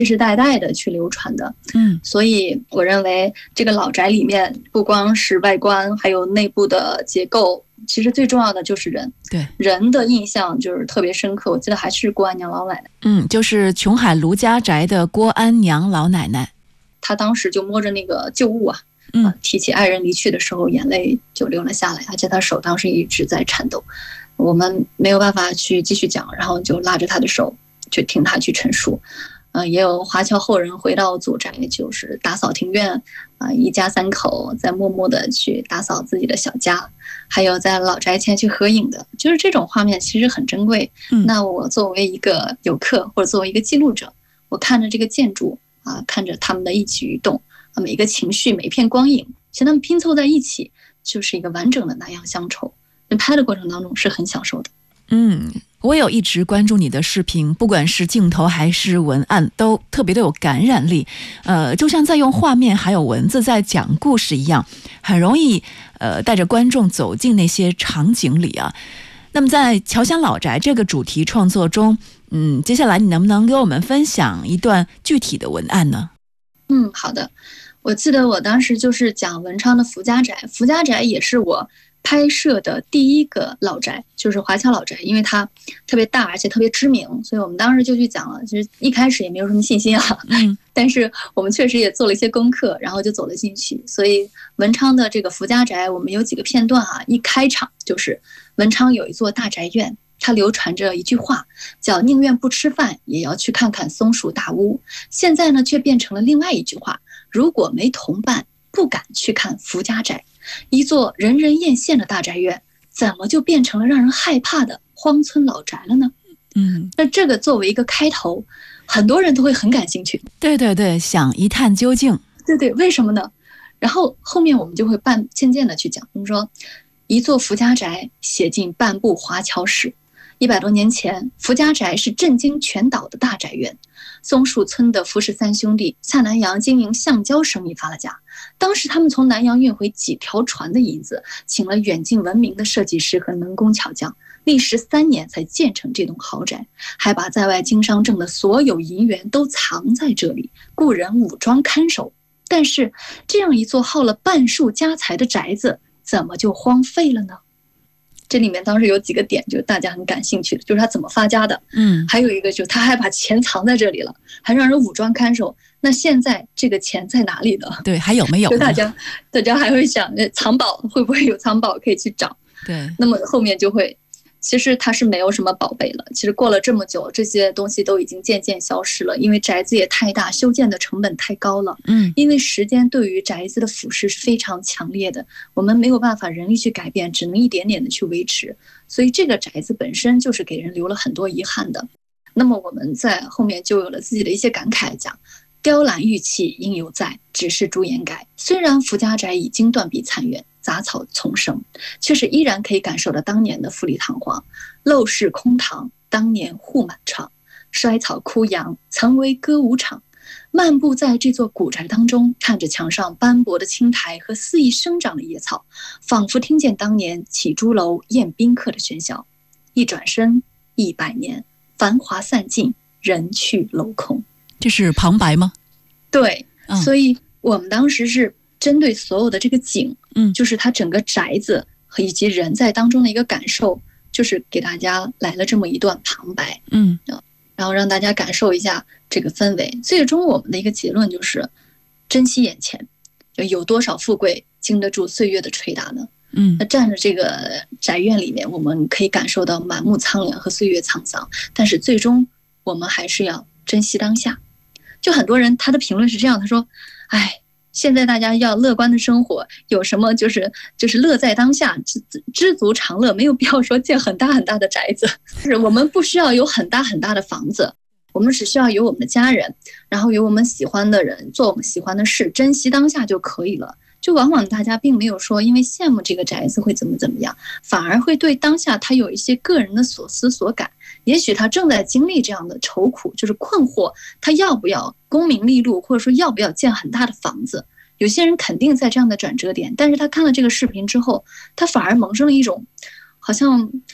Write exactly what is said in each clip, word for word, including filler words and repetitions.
世世代代的去流传的。 嗯， 所以我认为这个老宅里面不光是外观，还有内部的结构，其实最重要的就是人。 对， 人的印象就是特别深刻。我记得还是郭安娘老奶奶， 嗯，就是琼海卢家宅的郭安娘老奶奶， 她当时就摸着那个旧物啊， 嗯、 啊，提起爱人离去的时候，眼泪就流了下来，而且她手当时一直在颤抖。我们没有办法去继续讲，然后就拉着她的手去听她去陈述。呃，也有华侨后人回到祖宅，就是打扫庭院，啊、呃，一家三口在默默的去打扫自己的小家，还有在老宅前去合影的，就是这种画面其实很珍贵。 嗯、 那我作为一个游客或者作为一个记录者，我看着这个建筑啊、呃，看着他们的一举一动，啊，每一个情绪，每一片光影，其实他们拼凑在一起，就是一个完整的南洋乡愁。拍的过程当中是很享受的。 嗯。我有一直关注你的视频，不管是镜头还是文案，都特别的有感染力。呃，就像在用画面还有文字在讲故事一样，很容易呃带着观众走进那些场景里啊。那么在侨乡老宅这个主题创作中，嗯，接下来你能不能给我们分享一段具体的文案呢？ 嗯，好的。我记得我当时就是讲文昌的福家宅，福家宅也是我拍摄的第一个老宅，就是华侨老宅，因为它特别大而且特别知名，所以我们当时就去讲了。其实一开始也没有什么信心啊， 嗯， 但是我们确实也做了一些功课，然后就走了进去。所以文昌的这个福家宅，我们有几个片段啊，一开场就是文昌有一座大宅院，它流传着一句话，叫宁愿不吃饭也要去看看松树大屋。现在呢，却变成了另外一句话，如果没同伴，不敢去看福家宅。一座人人艳羡的大宅院，怎么就变成了让人害怕的荒村老宅了呢？ 嗯， 那这个作为一个开头，很多人都会很感兴趣。 对对对，想一探究竟。 对对，为什么呢？然后后面我们就会半渐渐的去讲，比如说一座福家宅写进半部华侨史。一百多年前，福家宅是震惊全岛的大宅院。松树村的福氏三兄弟下南洋经营橡胶生意发了家，当时他们从南洋运回几条船的银子，请了远近闻名的设计师和能工巧匠，历时三年才建成这栋豪宅，还把在外经商挣的所有银元都藏在这里，雇人武装看守。但是这样一座耗了半数家财的宅子，怎么就荒废了呢？这里面当时有几个点，就是大家很感兴趣的，就是他怎么发家的， 嗯， 还有一个就是他还把钱藏在这里了，还让人武装看守。那现在这个钱在哪里呢？ 对，还有没有？ 就大家，大家还会想，藏宝会不会有藏宝可以去找？ 对， 那么后面就会，其实它是没有什么宝贝了。其实过了这么久，这些东西都已经渐渐消失了，因为宅子也太大，修建的成本太高了。 嗯， 因为时间对于宅子的腐蚀是非常强烈的，我们没有办法人力去改变，只能一点点的去维持。所以这个宅子本身就是给人留了很多遗憾的。那么我们在后面就有了自己的一些感慨，讲雕栏玉砌应犹在，只是朱颜改。虽然福家宅已经断壁残垣，杂草丛生，却是依然可以感受到当年的富丽堂皇。陋室空堂，当年户满窗，衰草枯杨，曾为歌舞场。漫步在这座古宅当中，看着墙上斑驳的青苔和肆意生长的野草，仿佛听见当年起朱楼宴宾客的喧嚣。一转身，一百年，繁华散尽，人去楼空。 这是旁白吗？ 对、 嗯、 所以我们当时是针对所有的这个景， 嗯， 就是它整个宅子和以及人在当中的一个感受，就是给大家来了这么一段旁白， 嗯， 然后让大家感受一下这个氛围。最终我们的一个结论就是珍惜眼前，有多少富贵经得住岁月的捶打呢？ 嗯， 那站着这个宅院里面，我们可以感受到满目苍凉和岁月沧桑，但是最终我们还是要珍惜当下。就很多人他的评论是这样，他说哎，现在大家要乐观的生活，有什么就是就是乐在当下，知知足常乐，没有必要说建很大很大的宅子。就是我们不需要有很大很大的房子，我们只需要有我们的家人，然后有我们喜欢的人，做我们喜欢的事，珍惜当下就可以了。就往往大家并没有说因为羡慕这个宅子会怎么怎么样，反而会对当下他有一些个人的所思所感。也许他正在经历这样的愁苦，就是困惑他要不要功名利禄，或者说要不要建很大的房子。有些人肯定在这样的转折点，但是他看了这个视频之后，他反而萌生了一种好像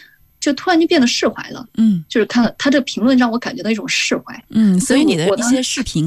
就突然就变得释怀了。 嗯， 就是看了他这个评论，让我感觉到一种释怀。 嗯，所以你的我一些视频